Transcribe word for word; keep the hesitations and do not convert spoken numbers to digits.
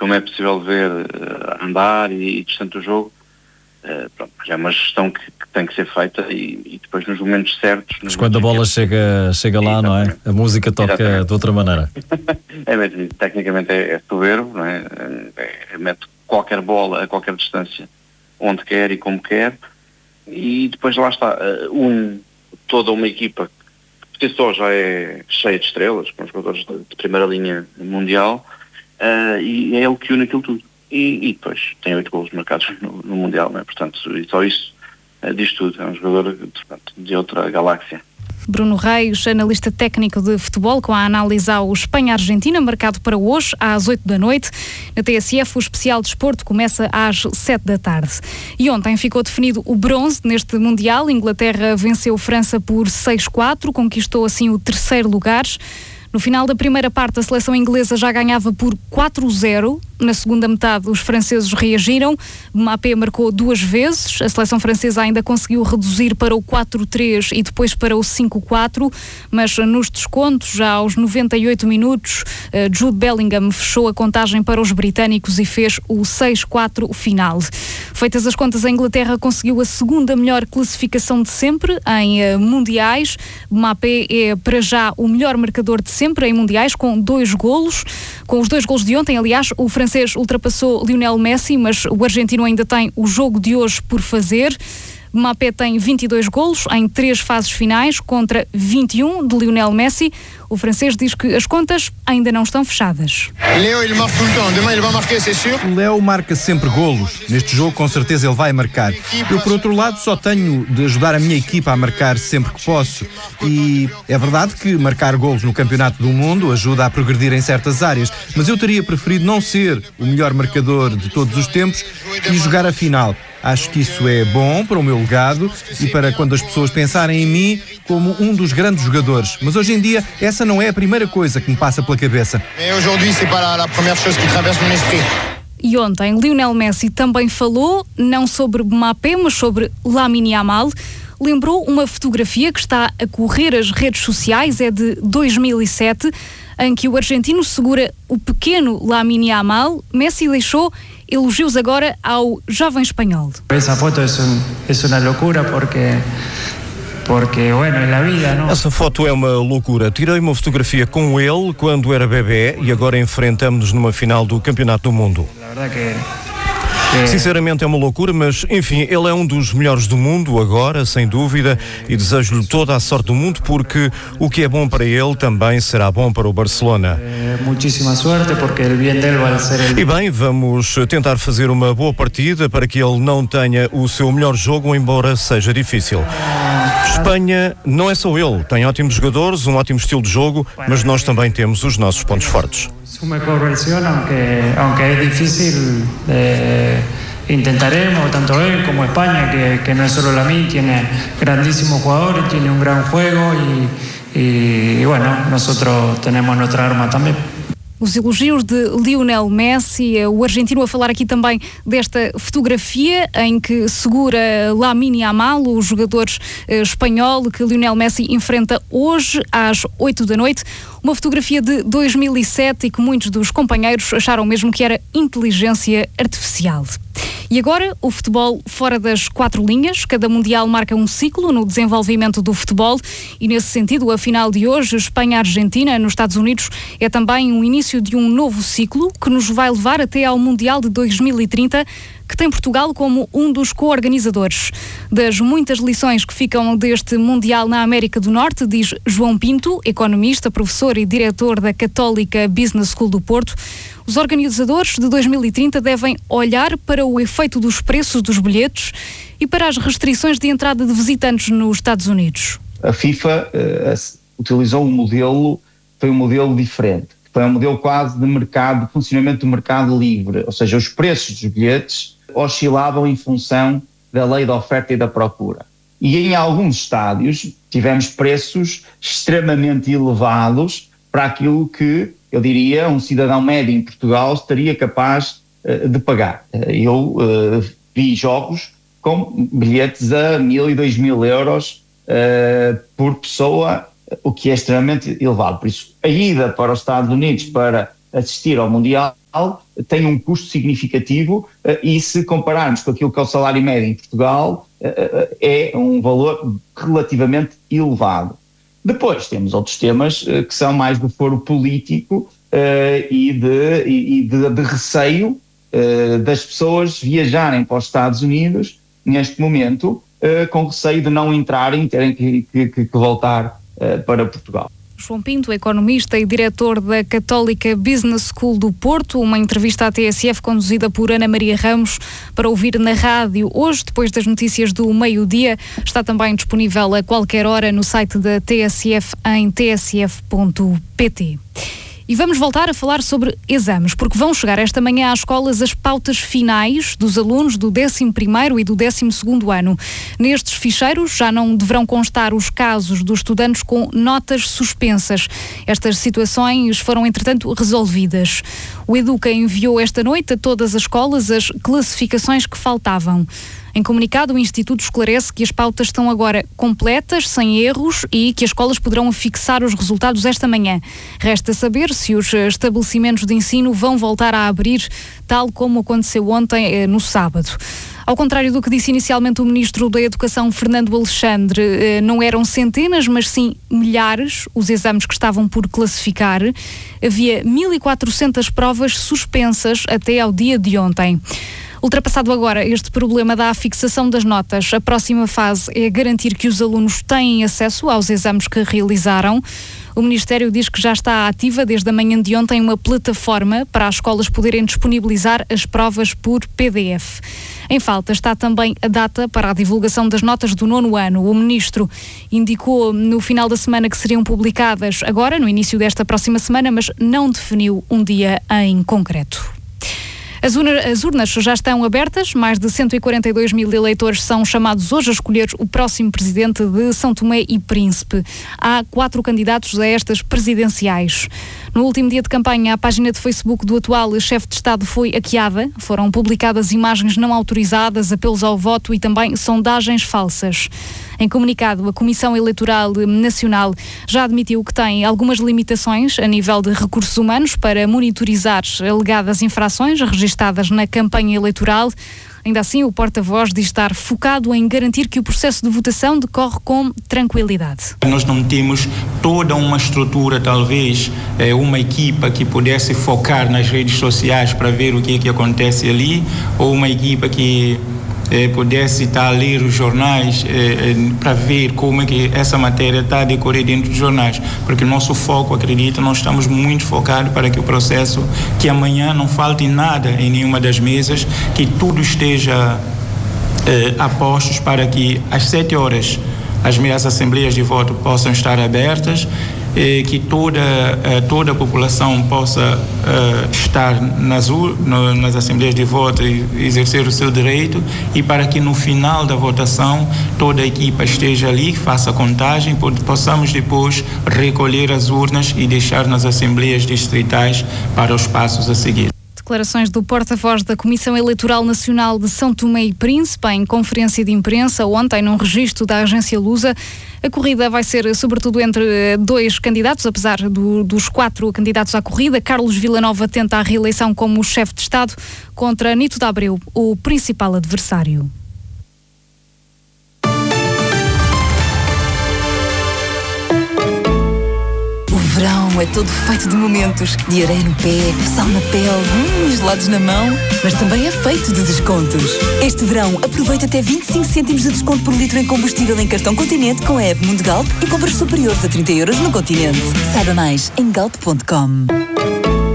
como é possível ver uh, andar e, e distante o jogo, uh, pronto, é uma gestão que, que tem que ser feita e, e depois nos momentos certos... Mas quando a bola chega, chega lá, não é? A música toca Exatamente. De outra maneira. É mesmo, tecnicamente é, é soberbo, não é? É, é, mete qualquer bola a qualquer distância, onde quer e como quer, e depois lá está, um, toda uma equipa que só já é cheia de estrelas, com jogadores de, de primeira linha mundial, uh, e é ele que une aquilo tudo. E, e depois tem oito golos marcados no, no Mundial, não é? Portanto, e só isso uh, diz tudo, é um jogador portanto, de outra galáxia. Bruno Reis, analista técnico de futebol, com a análise ao Espanha-Argentina, marcado para hoje, às oito da noite. Na T S F, o especial de desporto começa às sete da tarde. E ontem ficou definido o bronze neste Mundial. Inglaterra venceu França por seis a quatro, conquistou assim o terceiro lugar. No final da primeira parte, a seleção inglesa já ganhava por quatro a zero. Na segunda metade, os franceses reagiram. Mbappé marcou duas vezes. A seleção francesa ainda conseguiu reduzir para o quatro a três e depois para o cinco a quatro. Mas nos descontos, já aos noventa e oito minutos, Jude Bellingham fechou a contagem para os britânicos e fez o seis a quatro final. Feitas as contas, a Inglaterra conseguiu a segunda melhor classificação de sempre em mundiais. Mbappé é, para já, o melhor marcador de sempre em mundiais, com dois golos. Com os dois golos de ontem, aliás, o francês ultrapassou Lionel Messi, mas o argentino ainda tem o jogo de hoje por fazer. Mbappé tem vinte e dois golos em três fases finais contra vinte e um de Lionel Messi. O francês diz que as contas ainda não estão fechadas. Léo, ele marca todo o tempo. Demain ele vai marcar, c'est sûr. Léo marca sempre golos. Neste jogo, com certeza, ele vai marcar. Eu, por outro lado, só tenho de ajudar a minha equipa a marcar sempre que posso. E é verdade que marcar golos no Campeonato do Mundo ajuda a progredir em certas áreas, mas eu teria preferido não ser o melhor marcador de todos os tempos e jogar a final. Acho que isso é bom para o meu legado e para quando as pessoas pensarem em mim como um dos grandes jogadores. Mas hoje em dia essa não é a primeira coisa que me passa pela cabeça. E ontem Lionel Messi também falou, não sobre Mbappé, mas sobre Lamine Yamal. Lembrou uma fotografia que está a correr as redes sociais, é de dois mil e sete, em que o argentino segura o pequeno Lamine Yamal. Messi deixou elogios agora ao jovem espanhol. Essa foto é uma loucura porque porque bueno, en la vida, não? Essa foto é uma loucura. Tirei uma fotografia com ele quando era bebê e agora enfrentamos-nos numa final do Campeonato do Mundo. La verdad que Sinceramente é uma loucura, mas enfim, ele é um dos melhores do mundo agora, sem dúvida, e desejo-lhe toda a sorte do mundo, porque o que é bom para ele também será bom para o Barcelona. Muitíssima sorte, porque o bem dele vai ser el... E bem, vamos tentar fazer uma boa partida para que ele não tenha o seu melhor jogo, embora seja difícil. Espanha não é só ele, tem ótimos jogadores, um ótimo estilo de jogo, mas nós também temos os nossos pontos fortes. Su mejor versión, aunque, aunque es difícil, eh, intentaremos, tanto él como España, que, que no es solo Lamine, tiene grandísimos jugadores, tiene un gran juego y, y, y bueno, nosotros tenemos nuestra arma también. Os elogios de Lionel Messi, o argentino a falar aqui também desta fotografia em que segura Lamine Yamal, o jogador eh, espanhol que Lionel Messi enfrenta hoje às oito da noite. Uma fotografia de dois mil e sete e que muitos dos companheiros acharam mesmo que era inteligência artificial. E agora, o futebol fora das quatro linhas. Cada Mundial marca um ciclo no desenvolvimento do futebol e, nesse sentido, a final de hoje, Espanha-Argentina, nos Estados Unidos, é também o início de um novo ciclo que nos vai levar até ao Mundial de dois mil e trinta, que tem Portugal como um dos co-organizadores. Das muitas lições que ficam deste Mundial na América do Norte, diz João Pinto, economista, professor e diretor da Católica Business School do Porto, os organizadores de dois mil e trinta devem olhar para o efeito dos preços dos bilhetes e para as restrições de entrada de visitantes nos Estados Unidos. A FIFA uh, utilizou um modelo, foi um modelo diferente. Foi um modelo quase de mercado, de funcionamento do mercado livre, ou seja, os preços dos bilhetes oscilavam em função da lei da oferta e da procura. E em alguns estádios tivemos preços extremamente elevados para aquilo que, eu diria, um cidadão médio em Portugal estaria capaz uh, de pagar. Uh, eu uh, vi jogos com bilhetes a mil e dois mil euros uh, por pessoa, o que é extremamente elevado. Por isso, a ida para os Estados Unidos para assistir ao Mundial tem um custo significativo e, se compararmos com aquilo que é o salário médio em Portugal, é um valor relativamente elevado. Depois temos outros temas que são mais do foro político e de, e de, de receio das pessoas viajarem para os Estados Unidos neste momento, com receio de não entrarem e terem que, que, que voltar para Portugal. João Pinto, economista e diretor da Católica Business School do Porto, uma entrevista à T S F conduzida por Ana Maria Ramos para ouvir na rádio hoje, depois das notícias do meio-dia. Está também disponível a qualquer hora no site da T S F em t s f ponto p t. E vamos voltar a falar sobre exames, porque vão chegar esta manhã às escolas as pautas finais dos alunos do décimo primeiro e do décimo segundo ano. Nestes ficheiros já não deverão constar os casos dos estudantes com notas suspensas. Estas situações foram, entretanto, resolvidas. O Educa enviou esta noite a todas as escolas as classificações que faltavam. Em comunicado, o Instituto esclarece que as pautas estão agora completas, sem erros, e que as escolas poderão fixar os resultados esta manhã. Resta saber se os estabelecimentos de ensino vão voltar a abrir, tal como aconteceu ontem, no sábado. Ao contrário do que disse inicialmente o Ministro da Educação, Fernando Alexandre, não eram centenas, mas sim milhares os exames que estavam por classificar. Havia mil e quatrocentas provas suspensas até ao dia de ontem. Ultrapassado agora este problema da fixação das notas, a próxima fase é garantir que os alunos têm acesso aos exames que realizaram. O Ministério diz que já está ativa desde a manhã de ontem uma plataforma para as escolas poderem disponibilizar as provas por P D F. Em falta está também a data para a divulgação das notas do nono ano. O Ministro indicou no final da semana que seriam publicadas agora, no início desta próxima semana, mas não definiu um dia em concreto. As, urna, as urnas já estão abertas, mais de cento e quarenta e dois mil eleitores são chamados hoje a escolher o próximo presidente de São Tomé e Príncipe. Há quatro candidatos a estas presidenciais. No último dia de campanha, a página de Facebook do atual chefe de Estado foi hackeada. Foram publicadas imagens não autorizadas, apelos ao voto e também sondagens falsas. Em comunicado, a Comissão Eleitoral Nacional já admitiu que tem algumas limitações a nível de recursos humanos para monitorizar alegadas infrações registadas na campanha eleitoral. Ainda assim, o porta-voz diz estar focado em garantir que o processo de votação decorre com tranquilidade. Nós não temos toda uma estrutura, talvez, uma equipa que pudesse focar nas redes sociais para ver o que é que acontece ali, ou uma equipa que Eh, pudesse estar a ler os jornais eh, eh, para ver como é que essa matéria está a decorrer dentro dos jornais, porque o nosso foco, acredito, nós estamos muito focados para que o processo, que amanhã não falte nada em nenhuma das mesas, que tudo esteja eh, a postos para que às sete horas as meias assembleias de voto possam estar abertas, eh, que toda, eh, toda a população possa eh, estar nas, no, nas assembleias de voto e exercer o seu direito, e para que no final da votação toda a equipa esteja ali, faça a contagem, possamos depois recolher as urnas e deixar nas assembleias distritais para os passos a seguir. Declarações do porta-voz da Comissão Eleitoral Nacional de São Tomé e Príncipe em conferência de imprensa ontem num registro da agência Lusa. A corrida vai ser sobretudo entre dois candidatos, apesar do, dos quatro candidatos à corrida. Carlos Villanova tenta a reeleição como chefe de Estado contra Nito de Abreu, o principal adversário. O verão é todo feito de momentos, de areia no pé, sal na pele, hum, gelados na mão, mas também é feito de descontos. Este verão aproveita até vinte e cinco cêntimos de desconto por litro em combustível em cartão Continente com a app Mundo Galp e compras superiores a trinta euros no Continente. Saiba mais em galp ponto com.